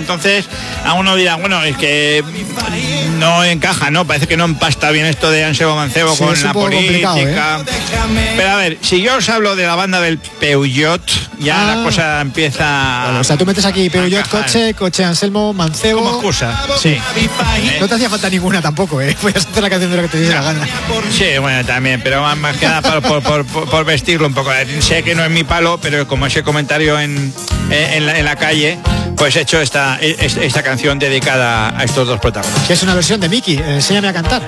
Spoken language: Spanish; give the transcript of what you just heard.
entonces a uno dirá, bueno, es que no encaja, ¿no? Parece que no empasta bien esto de Ansebo Mancebo con la política. Pero a ver, si yo os hablo de la banda del Peugeot, ya la cosa empieza... Bueno, o sea, tú metes aquí Peugeot, coche Anselmo, Mancebo... Como excusa, sí. No te hacía falta ninguna tampoco, puedes hacer la canción de lo que te diera la gana. Sí, bueno, también, pero más que nada por vestirlo un poco. Sé que no es mi palo, pero como ese comentario en la calle, pues he hecho esta canción dedicada a estos dos protagonistas. Que es una versión de Miki, enséñame a cantar.